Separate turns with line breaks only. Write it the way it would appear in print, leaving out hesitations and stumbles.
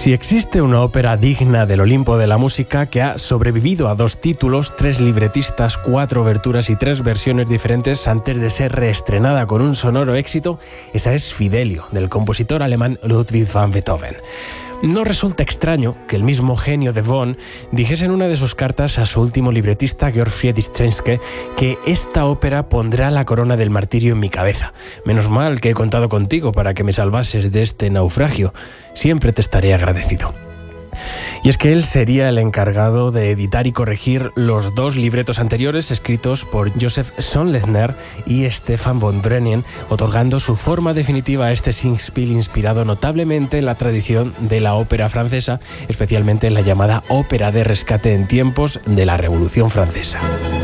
Si existe una ópera digna del Olimpo de la música que ha sobrevivido a 2 títulos, 3 libretistas, 4 oberturas y 3 versiones diferentes antes de ser reestrenada con un sonoro éxito, esa es Fidelio, del compositor alemán Ludwig van Beethoven. No resulta extraño que el mismo genio de Bonn dijese en una de sus cartas a su último libretista, Georg Friedrich Trenske, que esta ópera pondrá la corona del martirio en mi cabeza. Menos mal que he contado contigo para que me salvases de este naufragio. Siempre te estaré agradecido. Y es que él sería el encargado de editar y corregir los 2 libretos anteriores escritos por Joseph Sonnleithner y Stefan von Breningen, otorgando su forma definitiva a este Singspiel inspirado notablemente en la tradición de la ópera francesa, especialmente en la llamada ópera de rescate en tiempos de la Revolución Francesa.